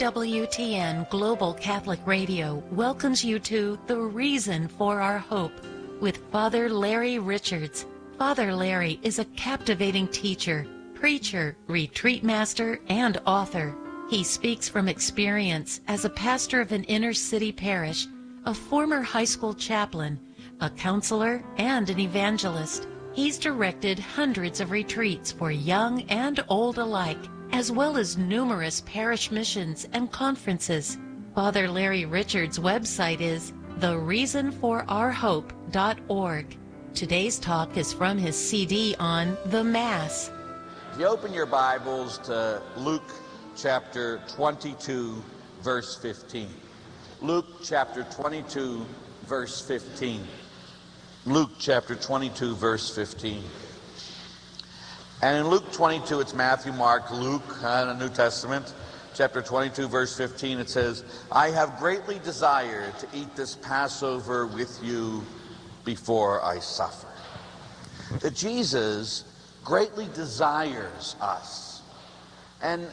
EWTN Global Catholic Radio welcomes you to The Reason for Our Hope with Father Larry Richards. Father Larry is a captivating teacher, preacher, retreat master, and author. He speaks from experience as a pastor of an inner city parish, a former high school chaplain, a counselor, and an evangelist. He's directed hundreds of retreats for young and old alike, as well as numerous parish missions and conferences. Father Larry Richards' website is thereasonforourhope.org. Today's talk is from his CD on the Mass. If you open your Bibles to Luke chapter 22, verse 15. Luke chapter 22, verse 15. Luke chapter 22, verse 15. And in Luke 22, it's Matthew, Mark, Luke, in the New Testament. Chapter 22, verse 15, it says, I have greatly desired to eat this Passover with you before I suffer. That Jesus greatly desires us. And,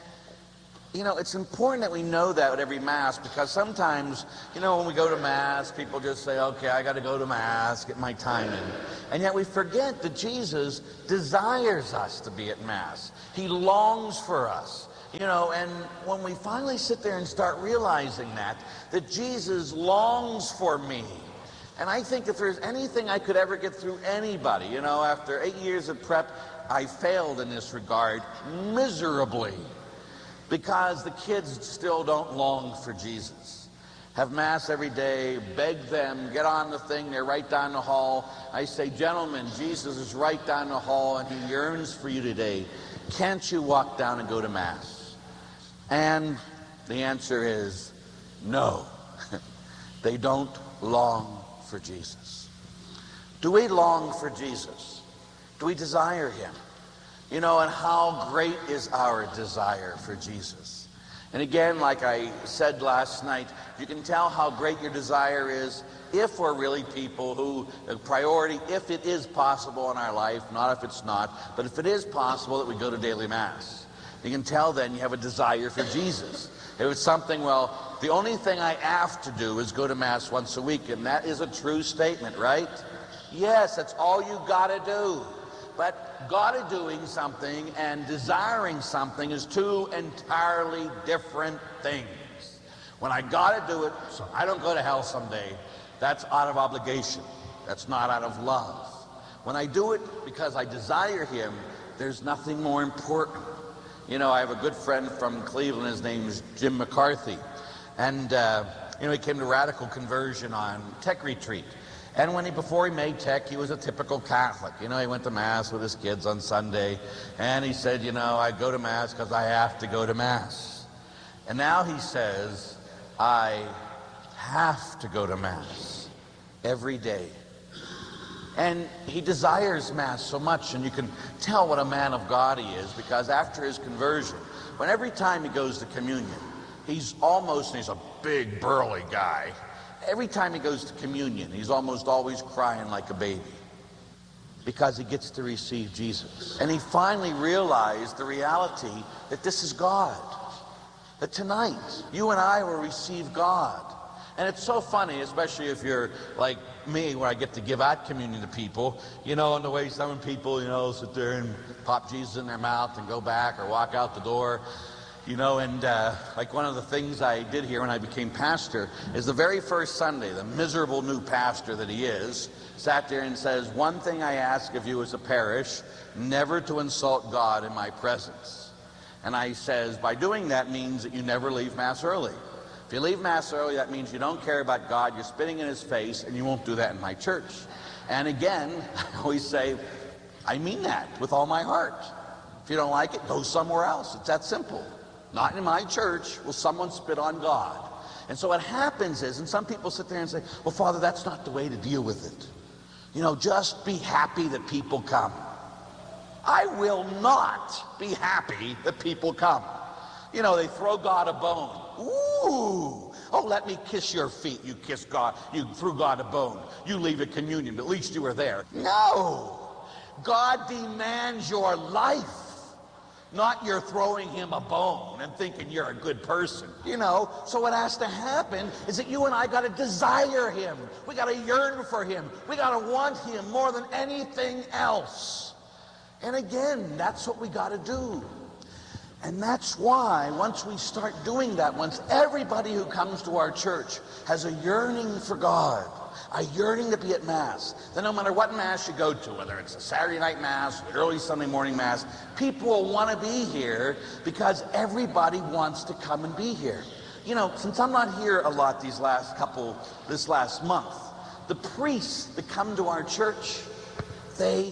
you know, it's important that we know that at every Mass, because sometimes, you know, when we go to Mass, people just say, okay, I got to go to Mass, get my time in. And yet we forget that Jesus desires us to be at Mass. He longs for us. You know, and when we finally sit there and start realizing that Jesus longs for me. And I think if there's anything I could ever get through anybody, you know, after 8 years of prep, I failed in this regard miserably. Because the kids still don't long for Jesus. Have Mass every day, beg them, get on the thing, they're right down the hall. I say, gentlemen, Jesus is right down the hall and he yearns for you today. Can't you walk down and go to Mass? And the answer is no. They don't long for Jesus. Do we long for Jesus? Do we desire him? You know, and how great is our desire for Jesus. And again, like I said last night, you can tell how great your desire is if we're really people who, priority, if it is possible in our life, not if it's not, but if it is possible that we go to daily Mass. You can tell then you have a desire for Jesus. If it's something, well, the only thing I have to do is go to Mass once a week, and that is a true statement, right? Yes, that's all you gotta do. But gotta doing something and desiring something is two entirely different things. When I gotta do it so I don't go to hell someday, that's out of obligation. That's not out of love. When I do it because I desire him, there's nothing more important. You know, I have a good friend from Cleveland, his name is Jim McCarthy. And, you know, he came to Radical Conversion on Tech Retreat. And before he made Tech, he was a typical Catholic. You know, he went to Mass with his kids on Sunday, and he said, you know, I go to Mass because I have to go to Mass. And now he says, I have to go to Mass every day. And he desires Mass so much, and you can tell what a man of God he is, because after his conversion, when every time he goes to communion, he's a big, burly guy. Every time he goes to communion, he's almost always crying like a baby because he gets to receive Jesus. And he finally realized the reality that this is God. That tonight, you and I will receive God. And it's so funny, especially if you're like me, where I get to give out communion to people, you know, and the way some people, you know, sit there and pop Jesus in their mouth and go back or walk out the door. You know, and like one of the things I did here when I became pastor is the very first Sunday, the miserable new pastor that he is, sat there and says, one thing I ask of you as a parish, never to insult God in my presence. And I says, by doing that means that you never leave Mass early. If you leave Mass early, that means you don't care about God, you're spitting in his face, and you won't do that in my church. And again, I always say, I mean that with all my heart. If you don't like it, go somewhere else. It's that simple. Not in my church will someone spit on God. And so what happens is, and some people sit there and say, well, Father, that's not the way to deal with it. You know, just be happy that people come. I will not be happy that people come. You know, they throw God a bone. Ooh, oh, let me kiss your feet. You kiss God, you threw God a bone. You leave a communion, but at least you were there. No, God demands your life. Not you're throwing him a bone and thinking you're a good person. So what has to happen is that you and I got to desire him. We got to yearn for him. We got to want him more than anything else. And again, that's what we got to do. And that's why once we start doing that, once everybody who comes to our church has a yearning for God, a yearning to be at Mass, then no matter what Mass you go to, whether it's a Saturday night Mass, an early Sunday morning Mass, people will want to be here because everybody wants to come and be here. Since I'm not here a lot this last month, the priests that come to our church, they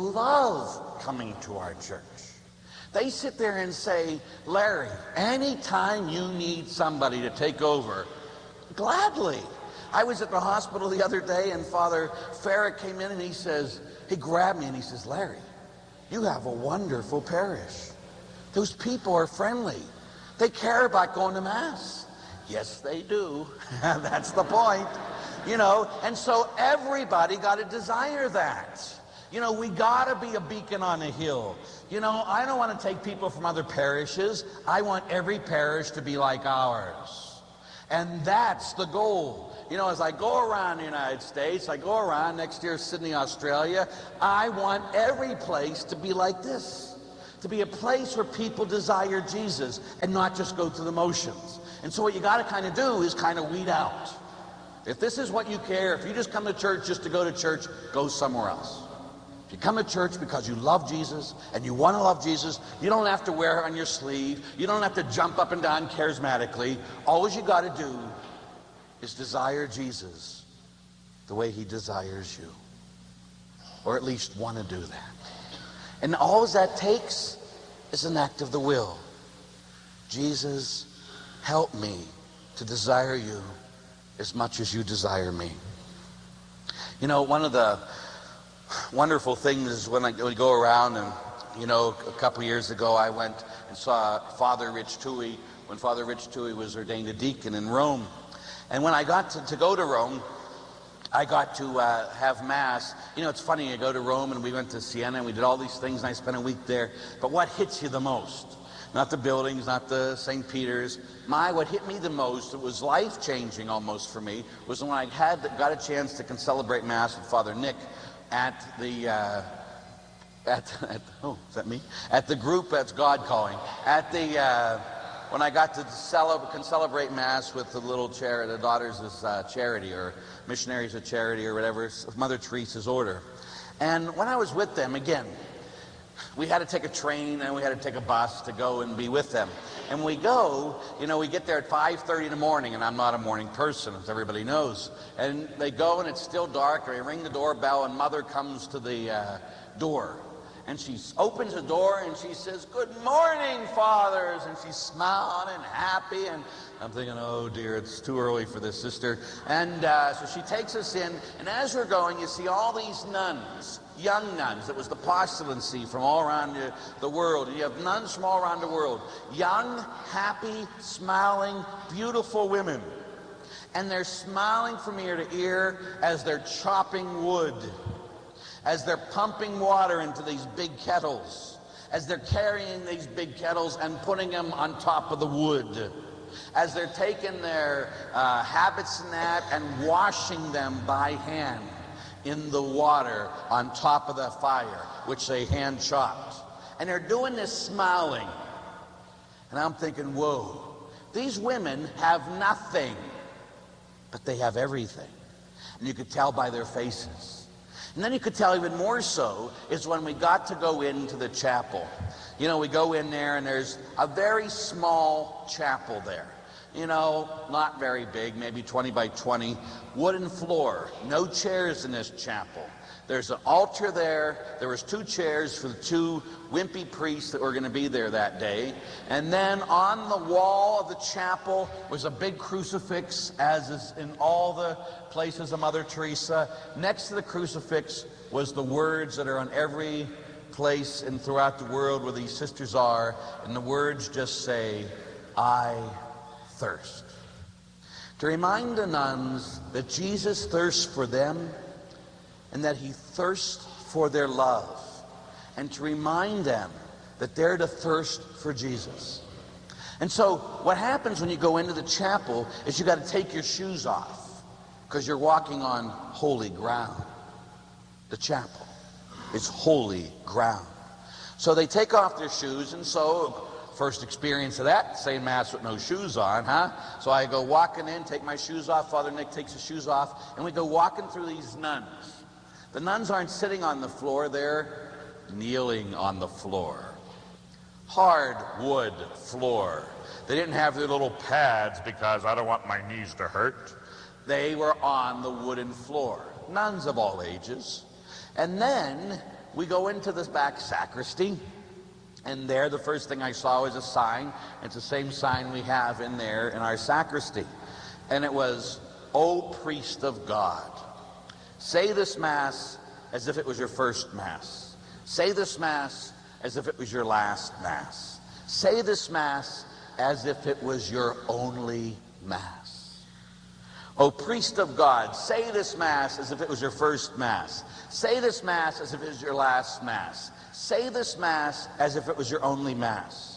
love coming to our church. They sit there and say, Larry, anytime you need somebody to take over, gladly. I was at the hospital the other day, and Father Farrah came in and he grabbed me and he says, Larry, you have a wonderful parish. Those people are friendly. They care about going to Mass. Yes, they do. That's the point. And so everybody got to desire that. We got to be a beacon on a hill. I don't want to take people from other parishes. I want every parish to be like ours. And that's the goal. As I go around the United States, I go around next year, Sydney, Australia, I want every place to be like this. To be a place where people desire Jesus and not just go through the motions. And so what you got to kind of do is kind of weed out. If this is what you care, if you just come to church just to go to church, go somewhere else. If you come to church because you love Jesus and you want to love Jesus, you don't have to wear it on your sleeve. You don't have to jump up and down charismatically. All you got to do is desire Jesus the way he desires you. Or at least want to do that. And all that takes is an act of the will. Jesus, help me to desire you as much as you desire me. One of the wonderful things is when we go around and, a couple years ago I went and saw Father Rich Toohey when Father Rich Toohey was ordained a deacon in Rome. And when I got to go to Rome, I got to have Mass. It's funny, I go to Rome and we went to Siena and we did all these things and I spent a week there. But what hits you the most? Not the buildings, not the St. Peter's. What hit me the most, it was life-changing almost for me, was when I got a chance to celebrate Mass with Father Nick at the, is that me? At the group, that's God calling. When I got to celebrate Mass with the little the Daughters of Charity, or Missionaries of Charity, or whatever, Mother Teresa's order. And when I was with them, again, we had to take a train and we had to take a bus to go and be with them. And we go, we get there at 5:30 in the morning, and I'm not a morning person, as everybody knows. And they go and it's still dark, and they ring the doorbell, and Mother comes to the door. And she opens the door and she says, "Good morning, fathers." And she's smiling and happy. And I'm thinking, oh dear, it's too early for this, sister. And so she takes us in. And as we're going, you see all these nuns, young nuns. It was the postulancy from all around the world. You have nuns from all around the world. Young, happy, smiling, beautiful women. And they're smiling from ear to ear as they're chopping wood, as they're pumping water into these big kettles, as they're carrying these big kettles and putting them on top of the wood, as they're taking their habits and that and washing them by hand in the water on top of the fire, which they hand chopped. And they're doing this smiling. And I'm thinking, whoa, these women have nothing, but they have everything. And you could tell by their faces. And then you could tell even more so is when we got to go into the chapel. We go in there and there's a very small chapel there. Not very big, maybe 20 by 20, wooden floor, no chairs in this chapel. There's an altar there. There was 2 chairs for the 2 wimpy priests that were going to be there that day. And then on the wall of the chapel was a big crucifix, as is in all the places of Mother Teresa. Next to the crucifix was the words that are on every place and throughout the world where these sisters are. And the words just say, "I thirst." To remind the nuns that Jesus thirsts for them and that he thirsts for their love. And to remind them that they're to thirst for Jesus. And so what happens when you go into the chapel is you got to take your shoes off because you're walking on holy ground. The chapel is holy ground. So they take off their shoes, and so first experience of that, saying Mass with no shoes on, huh? So I go walking in, take my shoes off, Father Nick takes his shoes off, and we go walking through these nuns. The nuns aren't sitting on the floor, they're kneeling on the floor. Hard wood floor. They didn't have their little pads because I don't want my knees to hurt. They were on the wooden floor. Nuns of all ages. And then we go into this back sacristy, and there the first thing I saw was a sign. It's the same sign we have in there in our sacristy. And it was, "O priest of God, say this Mass as if it was your first Mass. Say this Mass as if it was your last Mass. Say this Mass as if it was your only Mass. O priest of God, say this Mass as if it was your first Mass. Say this Mass as if it was your last Mass. Say this Mass as if it was your only Mass.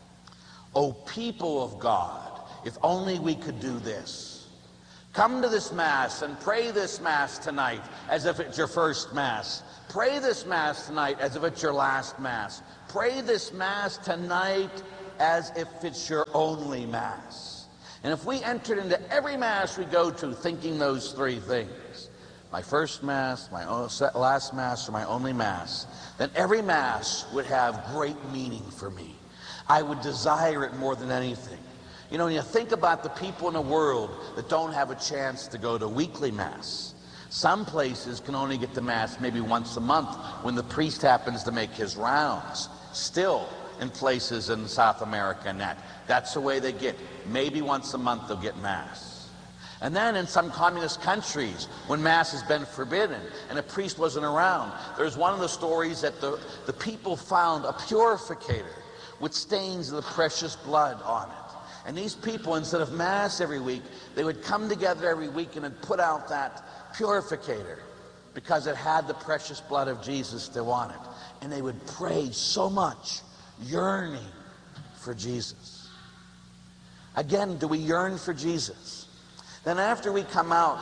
O people of God, if only we could do this. Come to this Mass and pray this Mass tonight as if it's your first Mass. Pray this Mass tonight as if it's your last Mass. Pray this Mass tonight as if it's your only Mass." And if we entered into every Mass we go to thinking those three things, my first Mass, my last Mass, or my only Mass, then every Mass would have great meaning for me. I would desire it more than anything. You know, when you think about the people in the world that don't have a chance to go to weekly Mass, some places can only get to Mass maybe once a month when the priest happens to make his rounds. Still, in places in South America and that's the way they get. Maybe once a month they'll get Mass. And then in some communist countries, when Mass has been forbidden and a priest wasn't around, there's one of the stories that the people found a purificator with stains of the precious blood on it. And these people, instead of Mass every week, they would come together every week and would put out that purificator because it had the precious blood of Jesus still on it. And they would pray so much, yearning for Jesus. Again, do we yearn for Jesus? Then after we come out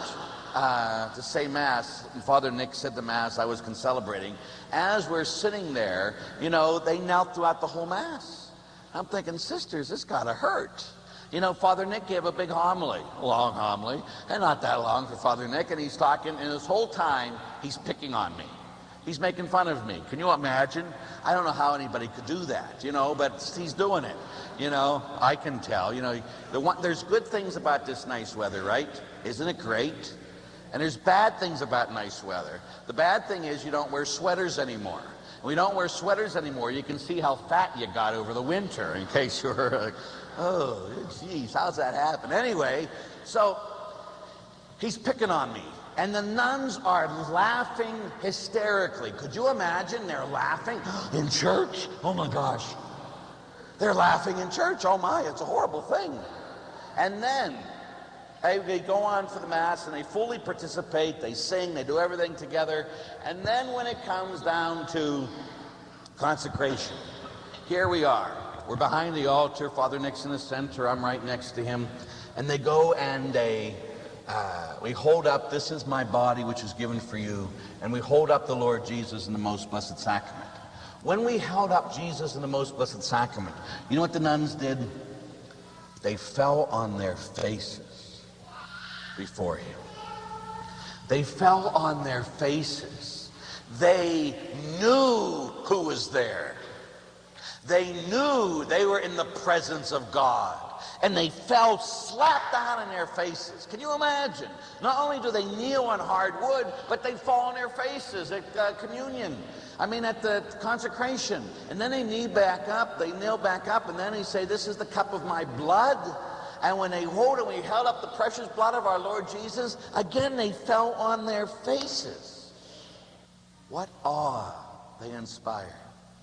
to say Mass, and Father Nick said the Mass I was celebrating, as we're sitting there, you know, they knelt throughout the whole Mass. I'm thinking, sisters, this gotta hurt. You know, Father Nick gave a big homily, a long homily, and not that long for Father Nick, and he's talking, and this whole time, he's picking on me. He's making fun of me. Can you imagine? I don't know how anybody could do that, you know, but he's doing it. You know, I can tell. You know, there's good things about this nice weather, right? Isn't it great? And there's bad things about nice weather. The bad thing is you don't wear sweaters anymore. When you don't wear sweaters anymore, you can see how fat you got over the winter, in case you're like, oh, geez, how's that happen? Anyway, so he's picking on me. And the nuns are laughing hysterically. Could you imagine? They're laughing in church? Oh my gosh. They're laughing in church. Oh my, it's a horrible thing. And then they go on for the Mass and they fully participate. They sing, they do everything together. And then when it comes down to consecration, here we are. We're behind the altar. Father Nick's in the center. I'm right next to him. And they go and we hold up, "This is my body which is given for you," and we hold up the Lord Jesus in the most blessed sacrament. When we held up Jesus in the most blessed sacrament, you know what the nuns did? They fell on their faces before him. They fell on their faces. They knew who was there. They knew they were in the presence of God. And they fell slap down in their faces. Can you imagine? Not only do they kneel on hard wood, but they fall on their faces at communion. I mean, at the consecration. And then they kneel back up, and then they say, "This is the cup of my blood." And when they hold it, when we held up the precious blood of our Lord Jesus, again they fell on their faces. What awe they inspired.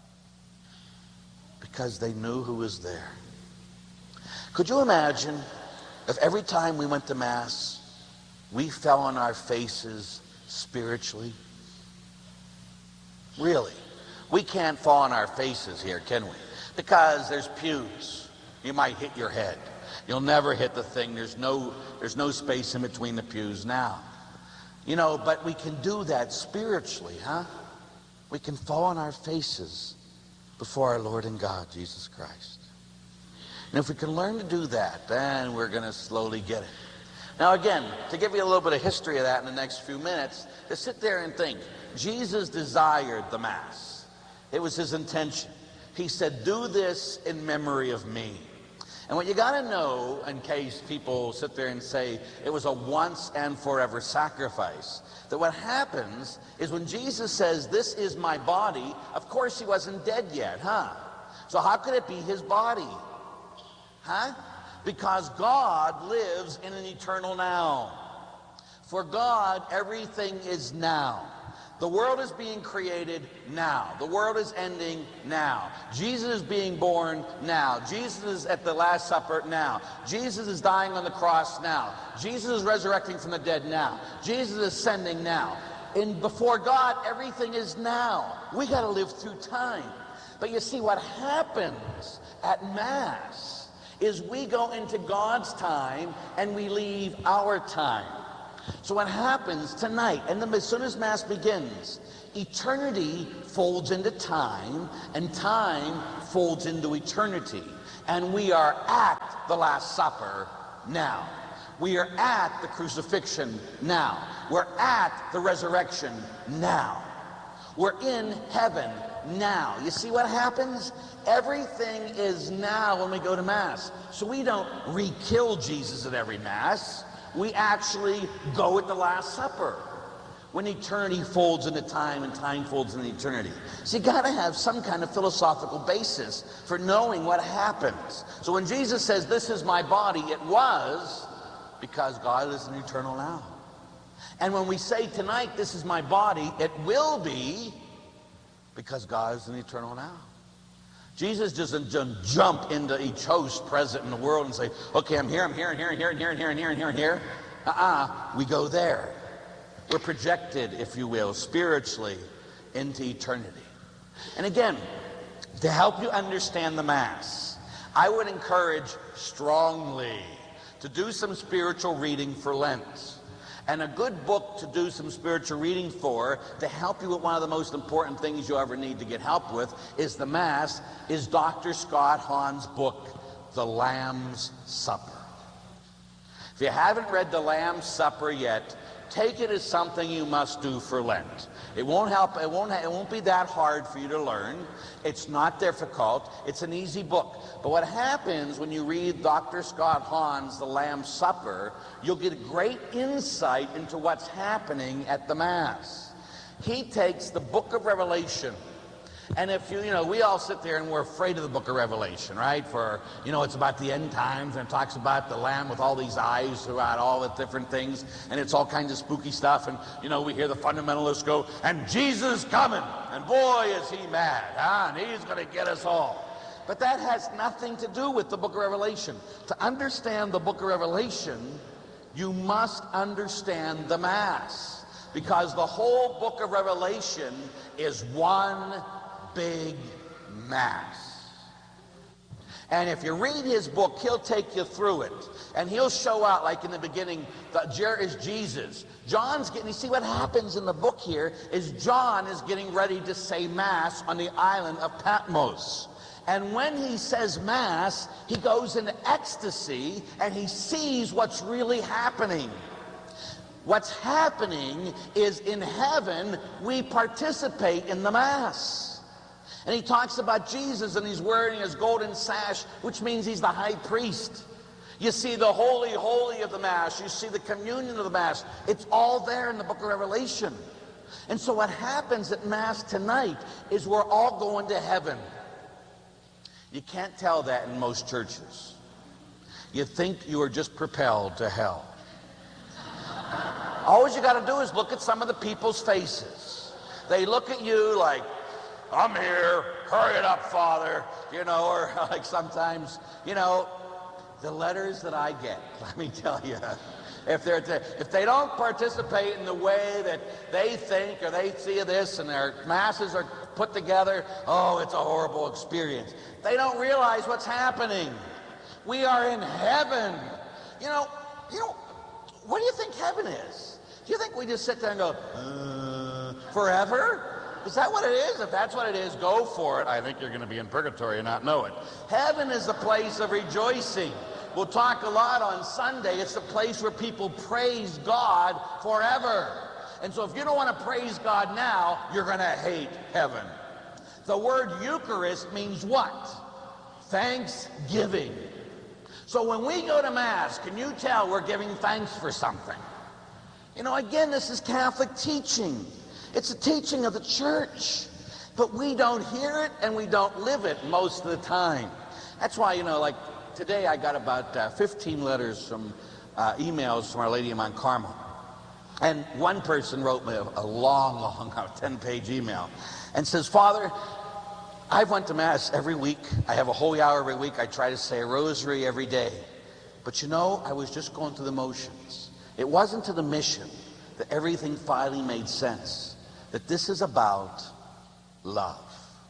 Because they knew who was there. Could you imagine if every time we went to Mass, we fell on our faces spiritually? Really? We can't fall on our faces here, can we? Because there's pews. You might hit your head. You'll never hit the thing. There's no space in between the pews now. You know, but we can do that spiritually, huh? We can fall on our faces before our Lord and God, Jesus Christ. And if we can learn to do that, then we're going to slowly get it. Now again, to give you a little bit of history of that in the next few minutes, to sit there and think, Jesus desired the Mass. It was his intention. He said, do this in memory of me. And what you got to know, in case people sit there and say it was a once and forever sacrifice, that what happens is when Jesus says, this is my body, of course he wasn't dead yet, huh? So how could it be his body? Huh? Because God lives in an eternal now. For God, everything is now. The world is being created now. The world is ending now. Jesus is being born now. Jesus is at the Last Supper now. Jesus is dying on the cross now. Jesus is resurrecting from the dead now. Jesus is ascending now. And before God, everything is now. We got to live through time. But you see, what happens at Mass is we go into God's time and we leave our time. So what happens tonight, and then as soon as Mass begins, eternity folds into time, and time folds into eternity. And we are at the Last Supper now. We are at the crucifixion now. We're at the resurrection now. We're in heaven now. You see what happens? Everything is now when we go to Mass. So we don't re-kill Jesus at every Mass. We actually go at the Last Supper, when eternity folds into time and time folds into eternity. So you got to have some kind of philosophical basis for knowing what happens. So when Jesus says, this is my body, it was because God is an eternal now. And when we say tonight, this is my body, it will be because God is an eternal now. Jesus doesn't jump into each host present in the world and say, okay, I'm here, I'm here, and here, and here, and here, and here, and here, and here, and here. We go there. We're projected, if you will, spiritually into eternity. And again, to help you understand the Mass, I would encourage strongly to do some spiritual reading for Lent. And a good book to do some spiritual reading for, to help you with one of the most important things you ever need to get help with, is the Mass, is Dr. Scott Hahn's book, The Lamb's Supper. If you haven't read The Lamb's Supper yet, take it as something you must do for Lent. It won't help, it won't be that hard for you to learn. It's not difficult. It's an easy book. But what happens when you read Dr. Scott Hahn's The Lamb's Supper, you'll get a great insight into what's happening at the Mass. He takes the book of Revelation, and if you know, we all sit there and we're afraid of the book of Revelation, right? For, you know, it's about the end times, and it talks about the Lamb with all these eyes throughout all the different things, and it's all kinds of spooky stuff, and, you know, we hear the fundamentalists go, and Jesus is coming, and boy, is he mad, huh? And he's going to get us all. But that has nothing to do with the book of Revelation. To understand the book of Revelation, you must understand the Mass, because the whole book of Revelation is one big Mass. And if you read his book, he'll take you through it, and he'll show out, like in the beginning, there is Jesus. You see what happens in the book here is John is getting ready to say Mass on the island of Patmos. And when he says Mass, he goes into ecstasy and he sees what's really happening. What's happening is in heaven, we participate in the Mass. And he talks about Jesus, and he's wearing his golden sash, which means he's the high priest. You see the holy, holy of the Mass. You see the communion of the Mass. It's all there in the book of Revelation. And so what happens at Mass tonight is we're all going to heaven. You can't tell that in most churches. You think you are just propelled to hell. All you got to do is look at some of the people's faces. They look at you like, I'm here, hurry it up, Father, you know, or like sometimes, you know, the letters that I get, let me tell you, if they don't participate in the way that they think or they see this, and their masses are put together, oh, it's a horrible experience. They don't realize what's happening. We are in heaven. You know, what do you think heaven is? Do you think we just sit there and go, forever? Is that what it is? If that's what it is, go for it. I think you're going to be in purgatory and not know it. Heaven is a place of rejoicing. We'll talk a lot on Sunday. It's the place where people praise God forever. And so if you don't want to praise God now, you're going to hate heaven. The word Eucharist means what? Thanksgiving. So when we go to Mass, can you tell we're giving thanks for something? You know, again, this is Catholic teaching. It's a teaching of the church. But we don't hear it and we don't live it most of the time. That's why, you know, like today I got about 15 letters from emails from Our Lady of Mount Carmel. And one person wrote me a long 10-page email and says, Father, I went to Mass every week. I have a holy hour every week. I try to say a rosary every day. But you know, I was just going through the motions. It wasn't to the mission that everything finally made sense. That this is about love.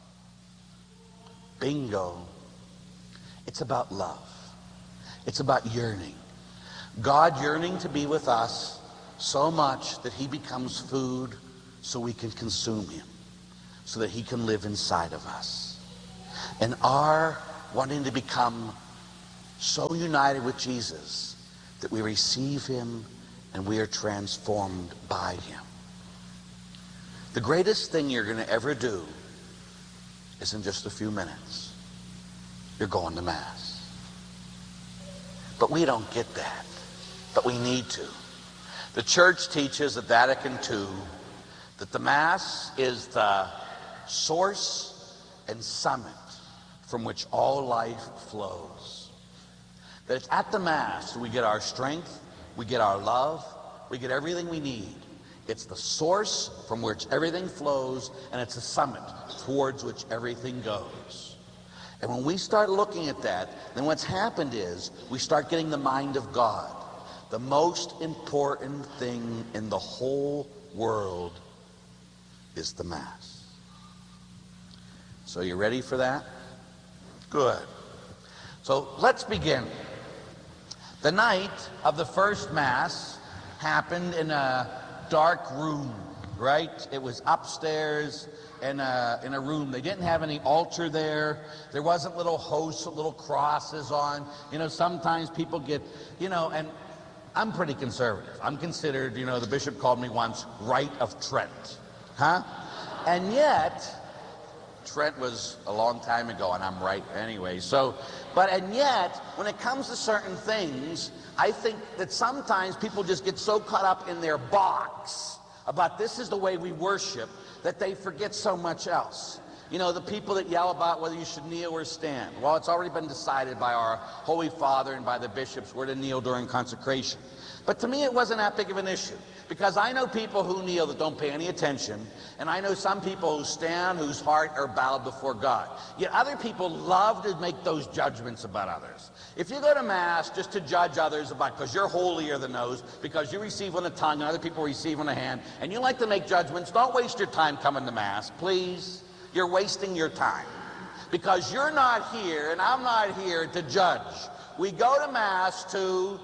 Bingo. It's about love. It's about yearning. God yearning to be with us so much that he becomes food so we can consume him, so that he can live inside of us. And our wanting to become so united with Jesus that we receive him and we are transformed by him. The greatest thing you're going to ever do is in just a few minutes. You're going to Mass. But we don't get that. But we need to. The church teaches at Vatican II that the Mass is the source and summit from which all life flows. That it's at the Mass we get our strength, we get our love, we get everything we need. It's the source from which everything flows, and it's a summit towards which everything goes. And when we start looking at that, then what's happened is we start getting the mind of God. The most important thing in the whole world is the Mass. So you ready for that? Good. So let's begin. The night of the first Mass happened in a dark room, right? It was upstairs in a room. They didn't have any altar there. There wasn't little hosts with little crosses on. You know, sometimes people get, you know, and I'm pretty conservative. I'm considered, you know, the bishop called me once, Right of Trent. Huh? And yet, Trent was a long time ago, and I'm right anyway. So, and yet, when it comes to certain things, I think that sometimes people just get so caught up in their box about this is the way we worship that they forget so much else. You know, the people that yell about whether you should kneel or stand. Well, it's already been decided by our Holy Father and by the bishops we're to kneel during consecration. But to me, it wasn't that big of an issue. Because I know people who kneel that don't pay any attention, and I know some people who stand whose heart are bowed before God. Yet other people love to make those judgments about others. If you go to Mass just to judge others about because you're holier than those, because you receive on the tongue and other people receive on the hand, and you like to make judgments, don't waste your time coming to Mass, please. You're wasting your time. Because you're not here, and I'm not here to judge. We go to Mass to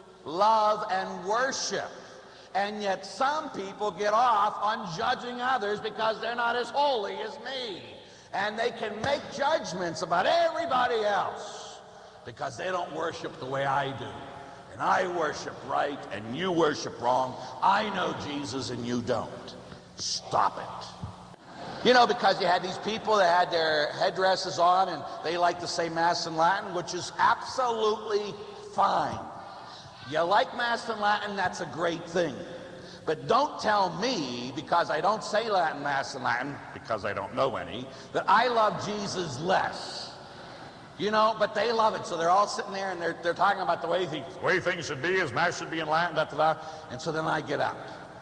love and worship. And yet some people get off on judging others because they're not as holy as me. And they can make judgments about everybody else because they don't worship the way I do. And I worship right and you worship wrong. I know Jesus and you don't. Stop it. You know, because you had these people that had their headdresses on and they like to say Mass in Latin, which is absolutely fine. You like Mass in Latin, that's a great thing. But don't tell me, because I don't say Latin Mass in Latin, because I don't know any, that I love Jesus less. You know, but they love it. So they're all sitting there and they're talking about the way things should be, as Mass should be in Latin, and so then I get up.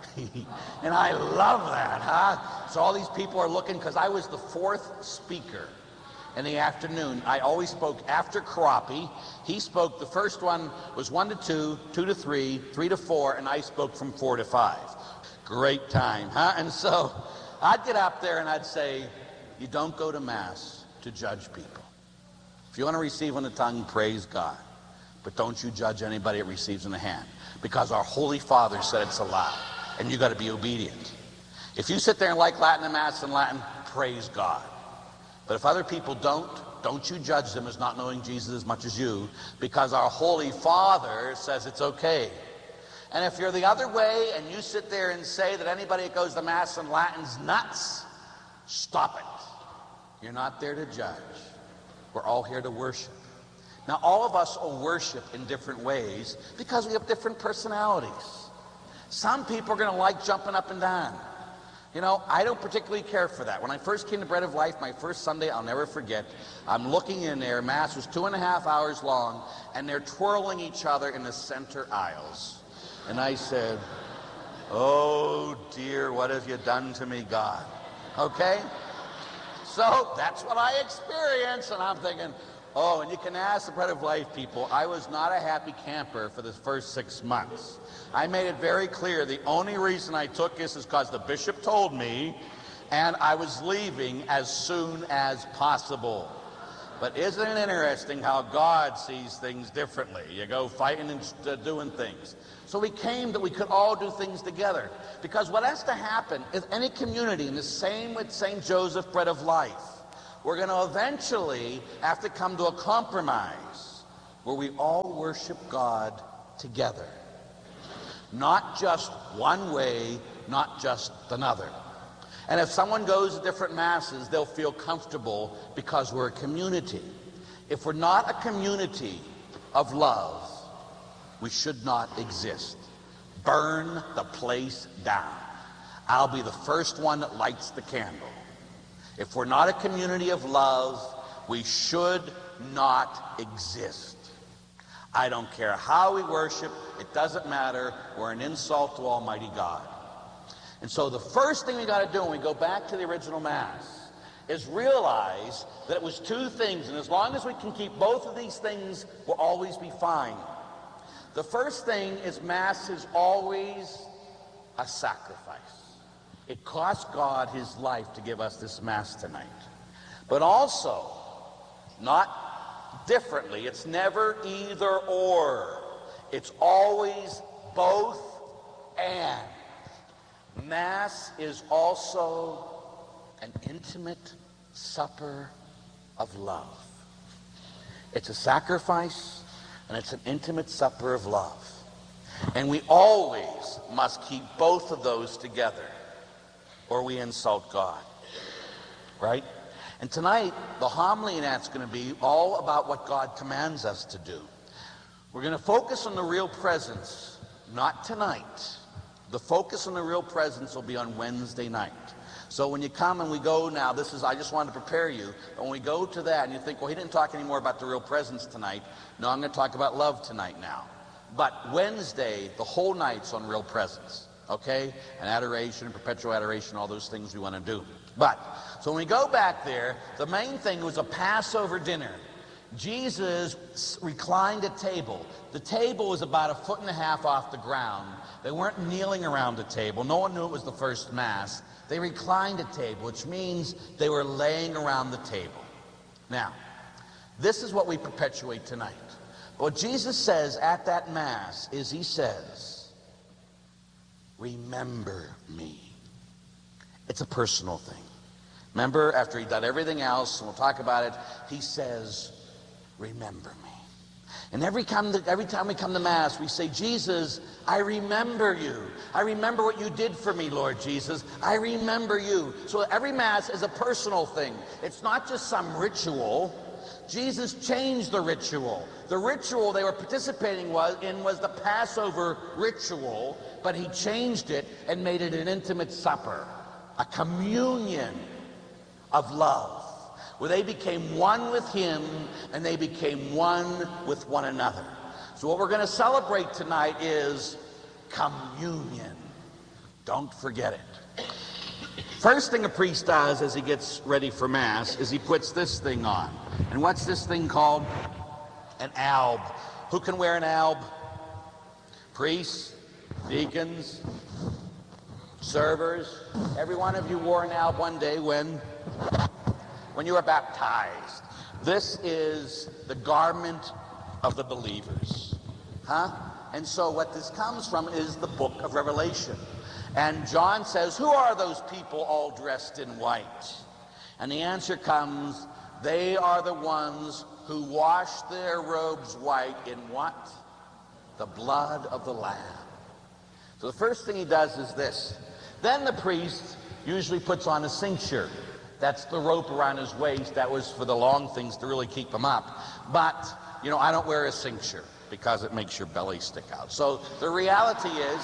And I love that, huh? So all these people are looking, because I was the fourth speaker in the afternoon. I always spoke after Carapi. He spoke, the first one was 1 to 2, 2 to 3, 3 to 4, and I spoke from 4 to 5. Great time, huh? And so I'd get up there and I'd say, You don't go to Mass to judge people. If you want to receive in the tongue, praise God. But don't you judge anybody that receives in the hand. Because our Holy Father said it's allowed. And you got to be obedient. If you sit there and like Latin and Mass in Latin, praise God. But if other people don't you judge them as not knowing Jesus as much as you, because our Holy Father says it's okay. And if you're the other way and you sit there and say that anybody that goes to Mass in Latin's nuts, stop it. You're not there to judge. We're all here to worship. Now, all of us will worship in different ways because we have different personalities. Some people are going to like jumping up and down. You know, I don't particularly care for that. When I first came to Bread of Life, my first Sunday, I'll never forget, I'm looking in there, Mass was 2.5 hours long, and they're twirling each other in the center aisles. And I said, oh dear, what have you done to me, God? Okay? So that's what I experienced, and I'm thinking, oh, and you can ask the Bread of Life people, I was not a happy camper for the first 6 months. I made it very clear the only reason I took this is because the bishop told me, and I was leaving as soon as possible. But isn't it interesting how God sees things differently? You go fighting and doing things. So we came that we could all do things together. Because what has to happen is any community, and the same with St. Joseph Bread of Life, we're going to eventually have to come to a compromise where we all worship God together. Not just one way, not just another. And if someone goes to different Masses, they'll feel comfortable because we're a community. If we're not a community of love, we should not exist. Burn the place down. I'll be the first one that lights the candle. If we're not a community of love, we should not exist. I don't care how we worship, it doesn't matter. We're an insult to Almighty God. And so the first thing we got to do when we go back to the original Mass is realize that it was two things, and as long as we can keep both of these things, we'll always be fine. The first thing is Mass is always a sacrifice. It cost God his life to give us this Mass tonight. But also, not differently, it's never either or. It's always both and. Mass is also an intimate supper of love. It's a sacrifice and it's an intimate supper of love. And we always must keep both of those together or we insult God. Right? And tonight, the homily in that's going to be all about what God commands us to do. We're going to focus on the real presence, not tonight. The focus on the real presence will be on Wednesday night. So when you come and we go now, I just wanted to prepare you. When we go to that and you think, well, he didn't talk anymore about the real presence tonight. No, I'm going to talk about love tonight now. But Wednesday, the whole night's on real presence. Okay? And adoration, perpetual adoration, all those things we want to do. But, so when we go back there, the main thing was a Passover dinner. Jesus reclined at table. The table was about 1.5 feet off the ground. They weren't kneeling around the table. No one knew it was the first Mass. They reclined at table, which means they were laying around the table. Now, this is what we perpetuate tonight. What Jesus says at that Mass is he says, remember me. It's a personal thing. Remember, after he done everything else, and we'll talk about it, he says, remember me. And every time we come to Mass, we say, Jesus, I remember you. I remember what you did for me, Lord Jesus. I remember you. So every Mass is a personal thing. It's not just some ritual. Jesus changed the ritual. The ritual they were participating in was the Passover ritual, but he changed it and made it an intimate supper, a communion of love, where they became one with him and they became one with one another. So what we're going to celebrate tonight is communion. Don't forget it. First thing a priest does as he gets ready for Mass is he puts this thing on. And what's this thing called? An alb. Who can wear an alb? Priests, deacons, servers. Every one of you wore an alb one day when? when you are baptized. This is the garment of the believers. And so what this comes from is the book of Revelation. And John says, who are those people all dressed in white? And the answer comes, they are the ones who wash their robes white in what? The blood of the Lamb. So the first thing he does is this. Then the priest usually puts on a cincture. That's the rope around his waist. That was for the long things to really keep him up. But, you know, I don't wear a cincture because it makes your belly stick out. So the reality is,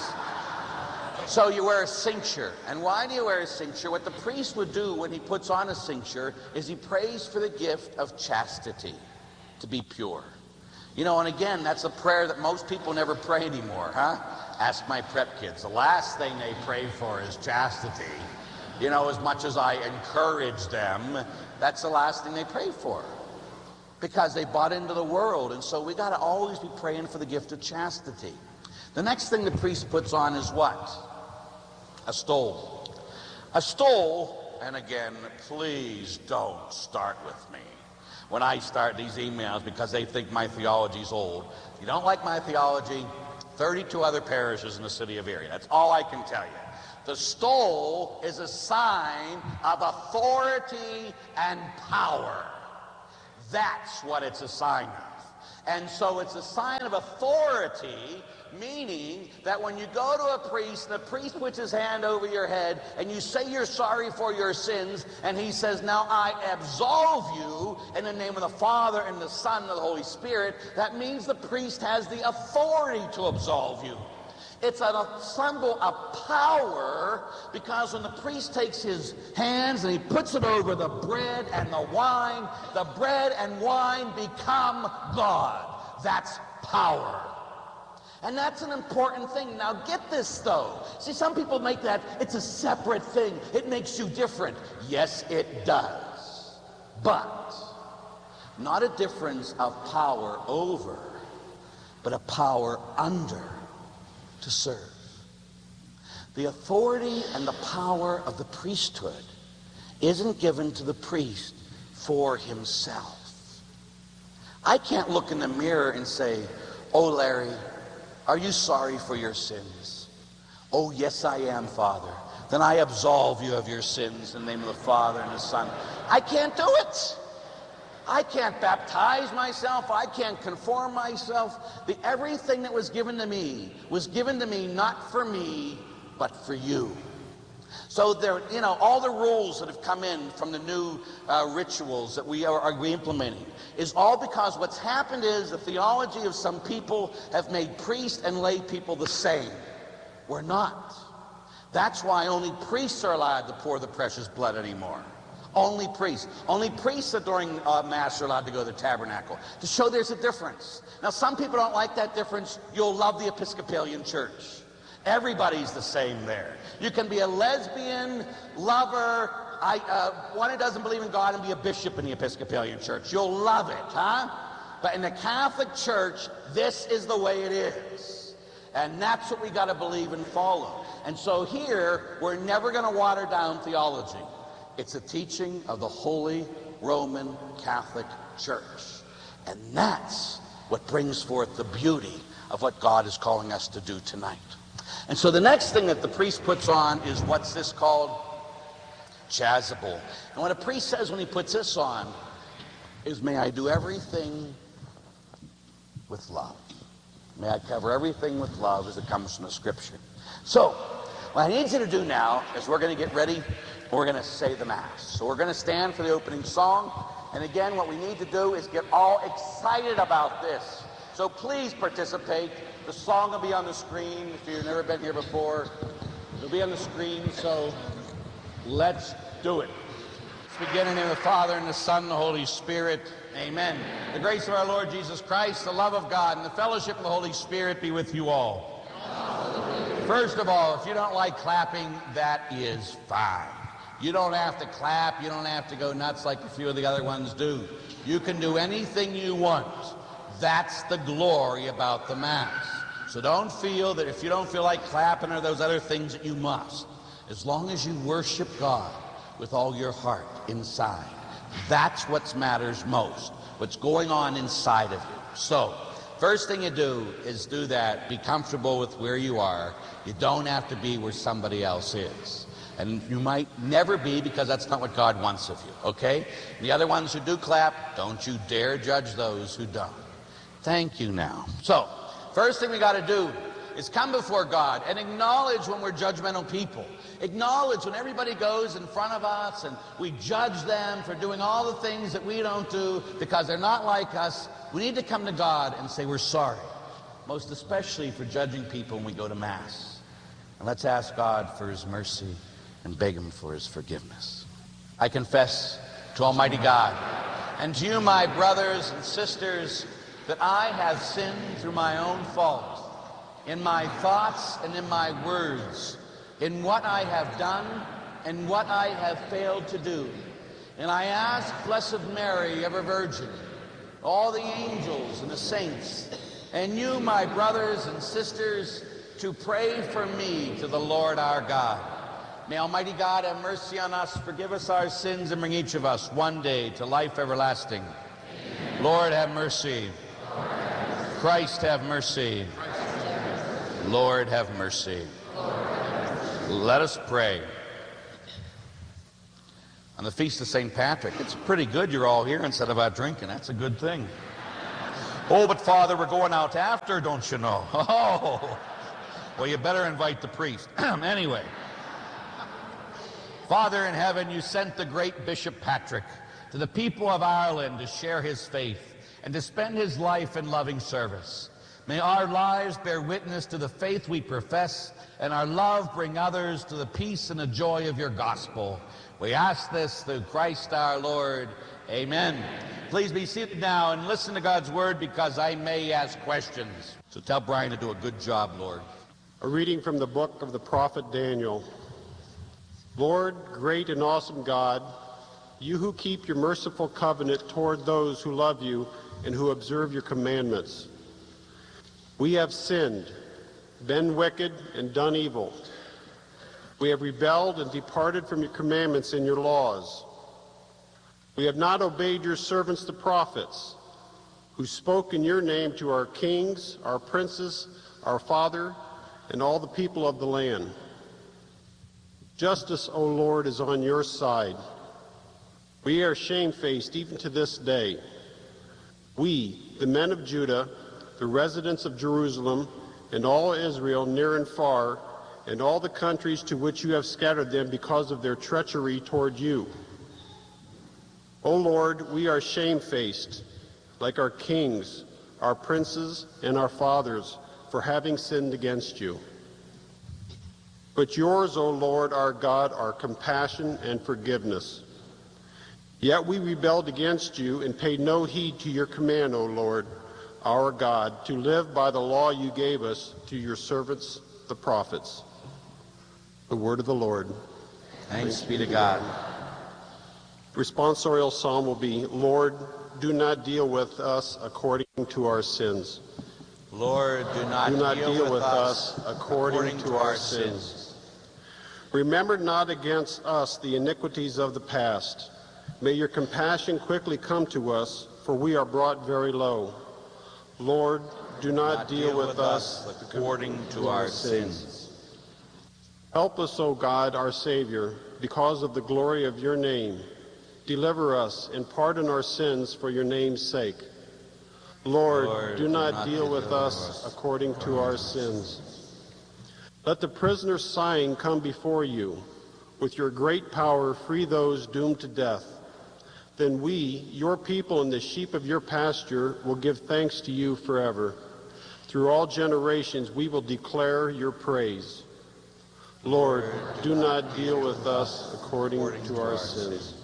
so you wear a cincture. And why do you wear a cincture? What the priest would do when he puts on a cincture is he prays for the gift of chastity, to be pure. You know, and again, that's a prayer that most people never pray anymore, Ask my prep kids. The last thing they pray for is chastity. You know, as much as I encourage them, that's the last thing they pray for. Because they bought into the world. And so we got to always be praying for the gift of chastity. The next thing the priest puts on is what? A stole. A stole, and again, please don't start with me when I start these emails because they think my theology's old. If you don't like my theology, 32 other parishes in the city of Erie. That's all I can tell you. The stole is a sign of authority and power. That's what it's a sign of. And so it's a sign of authority, meaning that when you go to a priest, the priest puts his hand over your head and you say you're sorry for your sins, and he says, now I absolve you in the name of the Father and the Son and the Holy Spirit. That means the priest has the authority to absolve you. It's a symbol of power, because when the priest takes his hands and he puts it over the bread and the bread and wine become God. That's power. And that's an important thing. Now get this though. See, some people make that, it's a separate thing. It makes you different. Yes, it does. But not a difference of power over, but a power under. To serve. The authority and the power of the priesthood isn't given to the priest for himself. I can't look in the mirror and say, oh Larry, are you sorry for your sins? Oh yes I am, Father. Then I absolve you of your sins in the name of the Father and the Son. I can't do it. I can't baptize myself. I can't conform myself. Everything that was given to me not for me, but for you. So there, you know, all the rules that have come in from the new rituals that we are implementing is all because what's happened is the theology of some people have made priests and lay people the same. We're not. That's why only priests are allowed to pour the precious blood anymore. Only priests. Only priests that during Mass are allowed to go to the tabernacle, to show there's a difference. Now, some people don't like that difference. You'll love the Episcopalian Church. Everybody's the same there. You can be a lesbian, lover, one who doesn't believe in God, and be a bishop in the Episcopalian Church. You'll love it, But in the Catholic Church, this is the way it is. And that's what we got to believe and follow. And so here, we're never going to water down theology. It's a teaching of the Holy Roman Catholic Church. And that's what brings forth the beauty of what God is calling us to do tonight. And so the next thing that the priest puts on is, what's this called? Chasuble. And what a priest says when he puts this on is, may I do everything with love. May I cover everything with love as it comes from the Scripture. So, what I need you to do now is we're going to get ready. We're going to say the Mass. So we're going to stand for the opening song. And again, what we need to do is get all excited about this. So please participate. The song will be on the screen. If you've never been here before, it'll be on the screen. So let's do it. Let's begin in the name of the Father, and the Son, and the Holy Spirit. Amen. The grace of our Lord Jesus Christ, the love of God, and the fellowship of the Holy Spirit be with you all. First of all, if you don't like clapping, that is fine. You don't have to clap. You don't have to go nuts like a few of the other ones do. You can do anything you want. That's the glory about the Mass. So don't feel that if you don't feel like clapping or those other things that you must. As long as you worship God with all your heart inside, That's what matters most, what's going on inside of you. So, first thing you do is do that. Be comfortable with where you are. You don't have to be where somebody else is. And you might never be, because that's not what God wants of you, okay? The other ones who do clap, don't you dare judge those who don't. Thank you now. So, first thing we got to do is come before God and acknowledge when we're judgmental people. Acknowledge when everybody goes in front of us and we judge them for doing all the things that we don't do because they're not like us. We need to come to God and say we're sorry, most especially for judging people when we go to Mass. And let's ask God for His mercy and beg Him for His forgiveness. I confess to Almighty God and to you, my brothers and sisters, that I have sinned through my own fault, in my thoughts and in my words, in what I have done and what I have failed to do. And I ask Blessed Mary, ever Virgin, all the angels and the saints, and you, my brothers and sisters, to pray for me to the Lord our God. May Almighty God have mercy on us, forgive us our sins, and bring each of us one day to life everlasting. Amen. Lord, have mercy. Christ, have mercy. Lord, have mercy. Let us pray. On the Feast of St. Patrick, it's pretty good you're all here instead of out drinking. That's a good thing. Oh, but Father, we're going out after, don't you know? Oh, well, you better invite the priest. Anyway, Father in heaven, you sent the great Bishop Patrick to the people of Ireland to share his faith and to spend his life in loving service. May our lives bear witness to the faith we profess, and our love bring others to the peace and the joy of your gospel. We ask this through Christ our Lord. Amen. Please be seated now and listen to God's word, because I may ask questions. So tell Brian to do a good job, Lord. A reading from the book of the prophet Daniel. Lord, great and awesome God, you who keep your merciful covenant toward those who love you and who observe your commandments. We have sinned, been wicked, and done evil. We have rebelled and departed from your commandments and your laws. We have not obeyed your servants the prophets, who spoke in your name to our kings, our princes, our father, and all the people of the land. Justice, O Lord, is on your side. We are shamefaced even to this day. We, the men of Judah, the residents of Jerusalem, and all Israel near and far, and all the countries to which you have scattered them because of their treachery toward you. O Lord, we are shamefaced, like our kings, our princes, and our fathers, for having sinned against you. But yours, O Lord, our God, are compassion and forgiveness. Yet we rebelled against you and paid no heed to your command, O Lord, our God, to live by the law you gave us to your servants, the prophets. The word of the Lord. Thanks be to God. Responsorial psalm will be, Lord, do not deal with us according to our sins. Lord, do not deal with us according to our sins. Remember not against us the iniquities of the past. May your compassion quickly come to us, for we are brought very low. Lord, do not deal with us according to our sins. Help us, O God, our Savior, because of the glory of your name. Deliver us and pardon our sins for your name's sake. Lord, do not deal with us according to our sins. Let the prisoners sighing come before you. With your great power, free those doomed to death. Then we, your people and the sheep of your pasture, will give thanks to you forever. Through all generations, we will declare your praise. Lord, do not deal with us according to our sins.